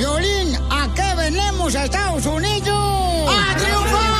Piolín, ¿a qué venimos a Estados Unidos? ¡A triunfar!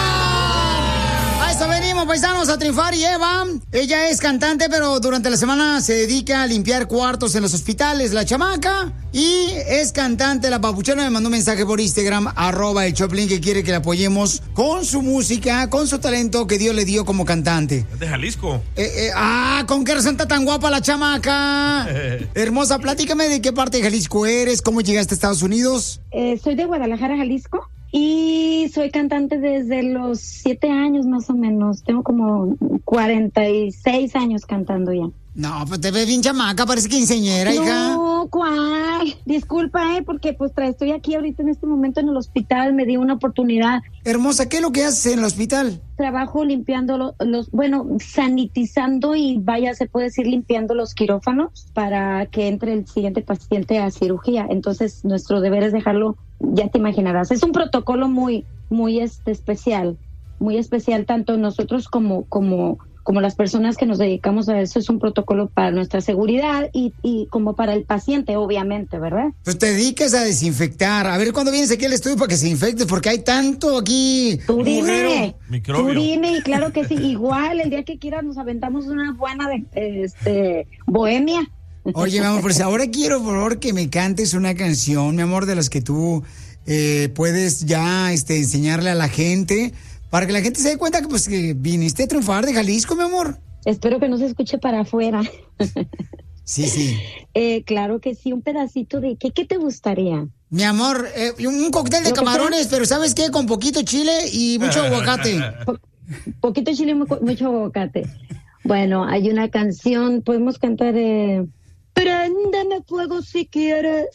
A eso venimos, paisanos, a triunfar. Y Eva, ella es cantante, pero durante la semana se dedica a limpiar cuartos en los hospitales, la chamaca. Y es cantante, la papuchona me mandó un mensaje por Instagram, @el Choplin, que quiere que la apoyemos con su música, con su talento que Dios le dio como cantante. Es de Jalisco. ¿Con qué razón está tan guapa la chamaca? Hermosa, platícame de qué parte de Jalisco eres, cómo llegaste a Estados Unidos. Soy de Guadalajara, Jalisco. Y soy cantante desde los 7 años más o menos. Tengo como 46 años cantando ya. No, pues te ves bien chamaca, parece quinceañera, hija. No, ¿cuál? Disculpa, porque pues estoy aquí ahorita en este momento en el hospital, me di una oportunidad. Hermosa, ¿qué es lo que haces en el hospital? Trabajo limpiando sanitizando y se puede decir limpiando los quirófanos para que entre el siguiente paciente a cirugía. Entonces, nuestro deber es dejarlo, ya te imaginarás. Es un protocolo muy especial, tanto nosotros como las personas que nos dedicamos a eso. Es un protocolo para nuestra seguridad y como para el paciente, obviamente, ¿verdad? Pues te dedicas a desinfectar. A ver, ¿cuándo vienes aquí al estudio para que se infecte? Porque hay tanto aquí. Tú dime, y claro que sí. Igual, el día que quieras nos aventamos una buena de bohemia. Oye, mi amor, pues ahora quiero, por favor, que me cantes una canción, mi amor, de las que tú puedes ya enseñarle a la gente, para que la gente se dé cuenta que pues que viniste a triunfar de Jalisco, mi amor. Espero que no se escuche para afuera. Sí. Claro que sí, un pedacito de... ¿Qué te gustaría? Mi amor, un cóctel de camarones, pero ¿sabes qué? Con poquito chile y mucho aguacate. Poquito chile y mucho aguacate. Bueno, hay una canción, podemos cantar... Préndeme fuego si quieres,